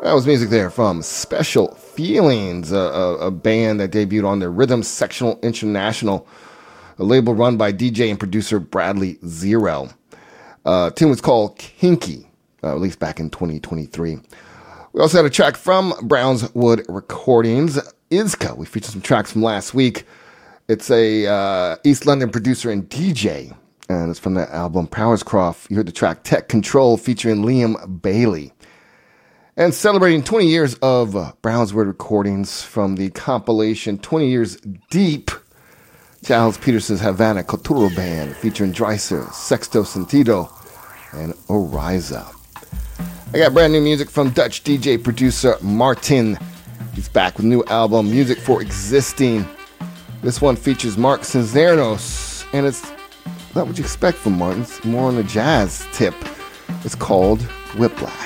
That was music there from Special Feelings, a band that debuted on the Rhythm Sectional International, a label run by DJ and producer Bradley Zero. Tune was called Kinky, released back in 2023. We also had a track from Brownswood Recordings, Izka. We featured some tracks from last week. It's a East London producer and DJ, and it's from the album Powerscroft. You heard the track Tech Control featuring Liam Bailey. And celebrating 20 years of Brownswood Recordings from the compilation 20 Years Deep, Charles Peterson's Havana Cultural Band featuring Dreiser, Sexto Sentido, and Oriza. I got brand new music from Dutch DJ producer Martin. He's back with a new album, Music for Existing. This one features Mark Cizernos, and it's not what you expect from Martin. It's more on the jazz tip. It's called Whiplash.